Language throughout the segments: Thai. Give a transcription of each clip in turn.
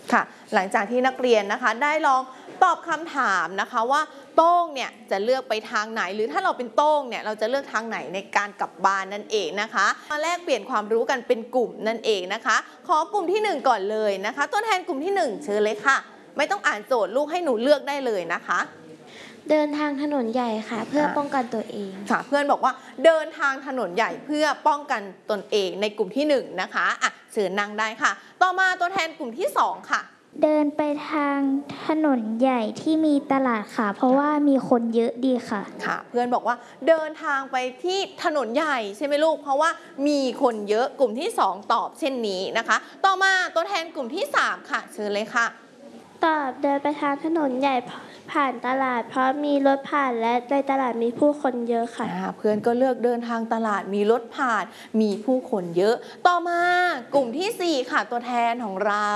ค่ะหลังจากที่นักเรียนนะคะได้ลองตอบคำถามนะคะว่าโต้งเนี่ยจะเลือกไปทางไหนหรือถ้าเราเป็นโต้งเนี่ยเราจะเลือกทางไหนในการกลับบ้านนั่นเองนะคะมาแลกเปลี่ยนความรู้กันเป็นกลุ่มนั่นเองนะคะขอกลุ่มที่1ก่อนเลยนะคะตัวแทนกลุ่มที่1เชิญเลยค่ะไม่ต้องอ่านโจทย์ลูกให้หนูเลือกได้เลยนะคะเดินทางถนนใหญ่ค่ะเพื่อป้องกันตัวเองค่ะเพื่อนบอกว่าเดินทางถนนใหญ่เพื่อป้องกันตนเองในกลุ่มที่1นะคะเชิญนั่งได้ค่ะต่อมาตัวแทนกลุ่มที่2ค่ะเดินไปทางถนนใหญ่ที่มีตลาดค่ะเพราะว่ามีคนเยอะดีค่ะค่ะเพื่อนบอกว่าเดินทางไปที่ถนนใหญ่ใช่ไหมลูกเพราะว่ามีคนเยอะกลุ่มที่2ตอบเช่นนี้นะคะต่อมาตัวแทนกลุ่มที่3ค่ะเชิญเลยค่ะตอบเดินไปทางถนนใหญ่ผ่านตลาดเพราะมีรถผ่านและในตลาดมีผู้คนเยอะค่ะเพื่อนก็เลือกเดินทางตลาดมีรถผ่านมีผู้คนเยอะต่อมากลุ่มที่4ค่ะตัวแทนของเรา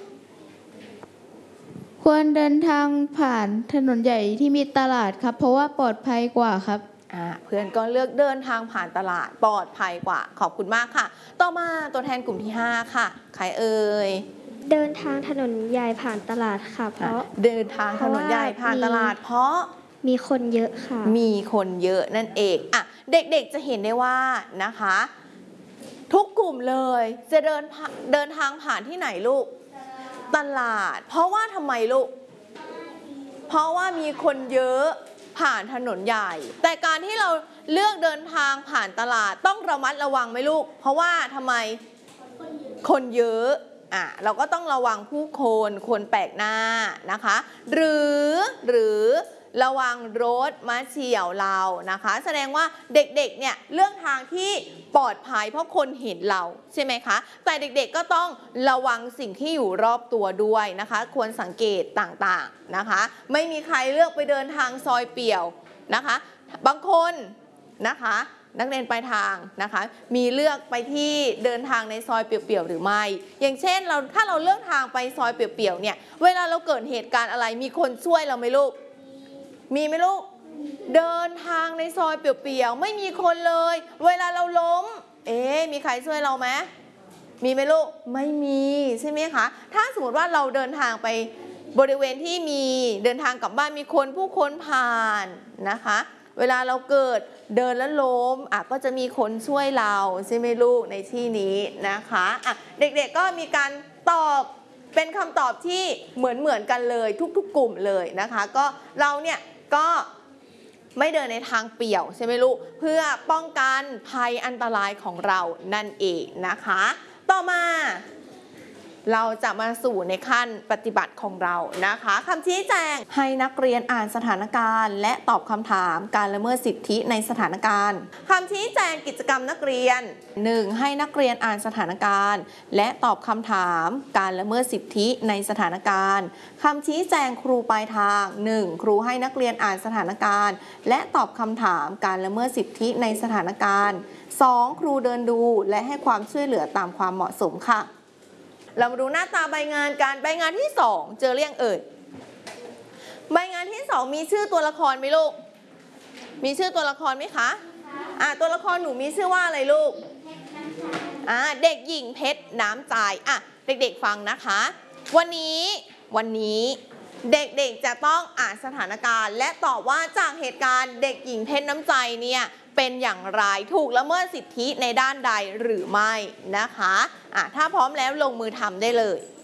ควรเดินทางผ่านถนนใหญ่ที่มีตลาดครับเพราะว่าปลอดภัยกว่าครับเพื่อนก็เลือกเดินทางผ่านตลาดปลอดภัยกว่าขอบคุณมากค่ะต่อมาตัวแทนกลุ่มที่5ค่ะใครเอ่ยเดินทางถนนใหญ่ผ่านตลาดค่ะเพราะเดินทางถนนใหญ่ผ่านตลาดเพราะมีคนเยอะค่ะมีคนเยอะนั่นเองเด็กๆจะเห็นได้ว่านะคะทุกกลุ่มเลยจะเดินทางผ่านที่ไหนลูกตลาดเพราะว่าทำไมลูกเพราะว่ามีคนเยอะผ่านถนนใหญ่แต่การที่เราเลือกเดินทางผ่านตลาดต้องระมัดระวังไหมลูกเพราะว่าทำไมคนเยอะเราก็ต้องระวังผู้คนแปลกหน้านะคะหรือระวังรถมาเฉี่ยวเรานะคะแสดงว่าเด็กๆเนี่ยเลือกทางที่ปลอดภัยเพราะคนเห็นเราใช่ไหมคะแต่เด็กๆก็ต้องระวังสิ่งที่อยู่รอบตัวด้วยนะคะควรสังเกตต่างๆนะคะไม่มีใครเลือกไปเดินทางซอยเปี่ยวนะคะบางคนนะคะนักเรียนปลายทางนะคะมีเลือกไปที่เดินทางในซอยเปี่ยวๆหรือไม่อย่างเช่นถ้าเราเลือกทางไปซอยเปี่ยวๆเนี่ยเวลาเราเกิดเหตุการณ์อะไรมีคนช่วยเราไหมลูกมีไหมลูกเดินทางในซอยเปี่ยวๆไม่มีคนเลยเวลาเราล้มมีใครช่วยเราไหมมีไหมลูกไม่มีใช่ไหมคะถ้าสมมติว่าเราเดินทางไปบริเวณที่มีเดินทางกลับบ้านมีผู้คนผ่านนะคะเวลาเราเกิดเดินแล้วล้มก็จะมีคนช่วยเราใช่ไหมลูกในที่นี้นะคะเด็กๆก็มีการตอบเป็นคำตอบที่เหมือนกันเลยทุกๆกลุ่มเลยนะคะก็เราเนี่ยก็ไม่เดินในทางเปี่ยวใช่ไหมลูกเพื่อป้องกันภัยอันตรายของเรานั่นเองนะคะต่อมาเราจะมาสู่ในขั้นปฏิบัติของเรานะคะคำชี้แจงให้นักเรียนอ่านสถานการณ์และตอบคำถามการละเมิดสิทธิในสถานการณ์คำชี้แจงกิจกรรมนักเรียน 1. ให้นักเรียนอ่านสถานการณ์และตอบคำถามการละเมิดสิทธิในสถานการณ์คำชี้แจงครูปลายทาง 1. ครูให้นักเรียนอ่านสถานการณ์และตอบคำถามการละเมิดสิทธิในสถานการณ์ 2. ครูเดินดูและให้ความช่วยเหลือตามความเหมาะสมค่ะเรามาดูหน้าตาใบงานกันใบงานที่2เจอเรียงเอ่ยใบงานที่2มีชื่อตัวละครไหมลูกมีชื่อตัวละครไหมคะตัวละครหนูมีชื่อว่าอะไรลูกเด็กหญิงเพชรน้ำใจเด็กๆฟังนะคะวันนี้เด็กๆจะต้องอ่านสถานการณ์และตอบว่าจากเหตุการณ์เด็กหญิงเพชรน้ำใจเนี่ยเป็นอย่างไรถูกละเมิดสิทธิในด้านใดหรือไม่นะคะถ้าพร้อมแล้วลงมือทำได้เลย